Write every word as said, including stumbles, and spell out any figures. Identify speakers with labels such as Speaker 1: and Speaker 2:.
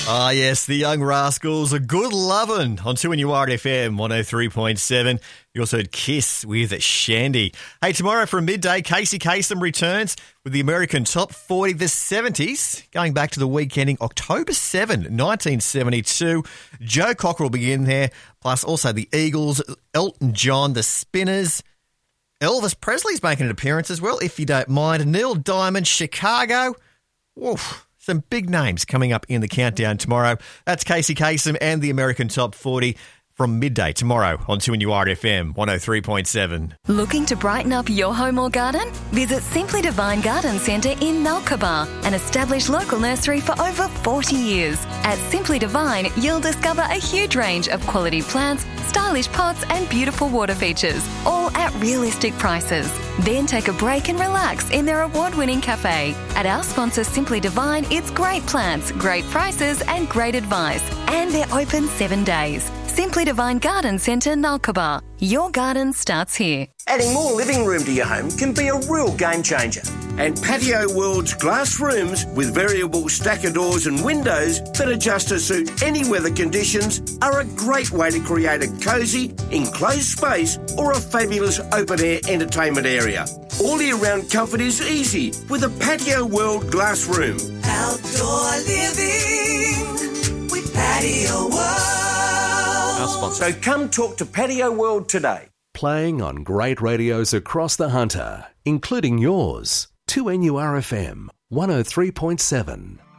Speaker 1: Ah, yes, the Young Rascals, a good lovin' on two N U R F M one oh three point seven. You also heard Kiss with Shandy. Hey, tomorrow from midday, Casey Kasem returns with the American Top forty, the seventies, going back to the week ending October seventh, nineteen seventy-two. Joe Cocker will be in there, plus also the Eagles, Elton John, the Spinners. Elvis Presley's making an appearance as well, if you don't mind. Neil Diamond, Chicago. Oof. Some big names coming up in the countdown tomorrow. That's Casey Kasem and the American Top forty from midday tomorrow on two N U R F M one oh three point seven.
Speaker 2: Looking to brighten up your home or garden? Visit Simply Divine Garden Centre in Nulkaba, an established local nursery for over forty years. At Simply Divine, you'll discover a huge range of quality plants, stylish pots and beautiful water features, all at realistic prices. Then take a break and relax in their award-winning cafe. At our sponsor Simply Divine, it's great plants, great prices and great advice. And they're open seven days. Simply Divine Garden Centre, Nulkaba. Your garden starts here.
Speaker 3: Adding more living room to your home can be a real game changer. And Patio World's glass rooms with variable stacker doors and windows that adjust to suit any weather conditions are a great way to create a cosy, enclosed space or a fabulous open-air entertainment area. All year-round comfort is easy with a Patio World glass room.
Speaker 4: Outdoor living with Patio World.
Speaker 3: So come talk to Patio World today.
Speaker 5: Playing on great radios across the Hunter, including yours. two N U R F M one oh three point seven.